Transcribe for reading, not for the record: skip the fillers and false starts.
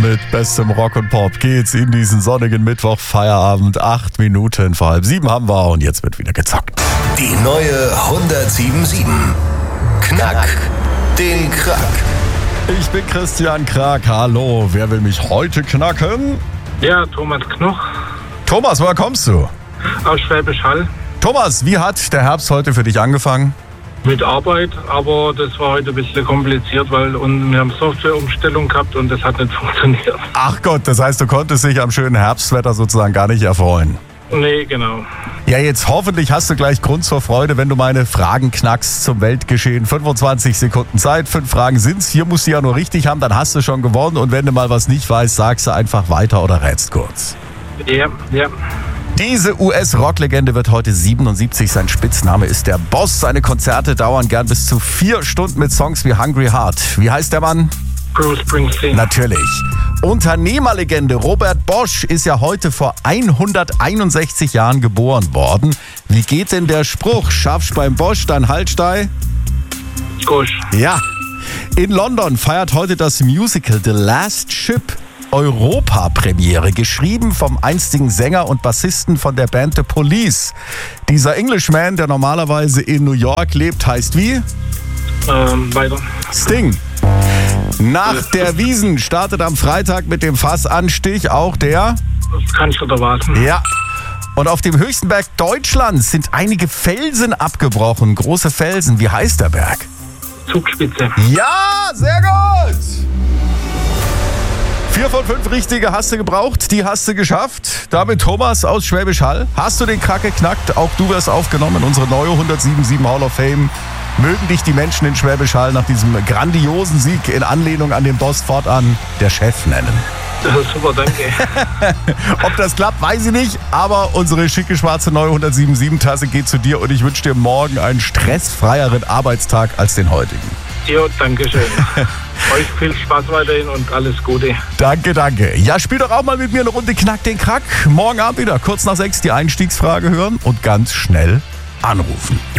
mit bestem Rock und Pop geht's in diesen sonnigen Mittwoch Feierabend. 8 Minuten vor 6:30 haben wir und jetzt wird wieder gezockt. Die neue 107.7. Knack den Krack. Ich bin Christian Krack. Hallo, wer will mich heute knacken? Ja, Thomas Knoch Thomas, woher kommst du? aus Schwäbisch Hall. Thomas, wie hat der Herbst heute für dich angefangen? Mit Arbeit, aber das war heute ein bisschen kompliziert, weil wir haben Softwareumstellung gehabt und das hat nicht funktioniert. Ach Gott, das heißt, du konntest dich am schönen Herbstwetter sozusagen gar nicht erfreuen. Nee, genau. Ja, jetzt hoffentlich hast du gleich Grund zur Freude, wenn du meine Fragen knackst zum Weltgeschehen. 25 Sekunden Zeit, 5 Fragen sind's. Hier musst du ja nur richtig haben, dann hast du schon gewonnen. Und wenn du mal was nicht weißt, sagst du einfach weiter oder rätst kurz. Ja. Diese US-Rock-Legende wird heute 77. Sein Spitzname ist der Boss. Seine Konzerte dauern gern bis zu 4 Stunden mit Songs wie Hungry Heart. Wie heißt der Mann? Bruce Springsteen. Natürlich. Unternehmerlegende Robert Bosch ist ja heute vor 161 Jahren geboren worden. Wie geht denn der Spruch? Schaffst beim Bosch, dann Haltstei? Gosch. Ja. In London feiert heute das Musical The Last Ship Europa-Premiere, geschrieben vom einstigen Sänger und Bassisten von der Band The Police. Dieser Englishman, der normalerweise in New York lebt, heißt wie? Weiter. Sting. Nach der Wiesn startet am Freitag mit dem Fassanstich auch der... Das kann ich wieder warten. Ja. Und auf dem höchsten Berg Deutschlands sind einige Felsen abgebrochen. Große Felsen. Wie heißt der Berg? Zugspitze. Ja, sehr gut. 4 von 5 richtige hast du gebraucht, die hast du geschafft. Damit Thomas aus Schwäbisch Hall. Hast du den Krack geknackt? Auch du wirst aufgenommen in unsere neue 107.7 Hall of Fame. Mögen dich die Menschen in Schwäbisch Hall nach diesem grandiosen Sieg in Anlehnung an den Boss fortan der Chef nennen. Das ist super, danke. Ob das klappt, weiß ich nicht. Aber unsere schicke schwarze neue 107.7 Tasse geht zu dir und ich wünsche dir morgen einen stressfreieren Arbeitstag als den heutigen. Jo, danke schön. Euch viel Spaß weiterhin und alles Gute. Danke, danke. Ja, spiel doch auch mal mit mir eine Runde Knack den Krack. Morgen Abend wieder, kurz nach 6 die Einstiegsfrage hören und ganz schnell anrufen.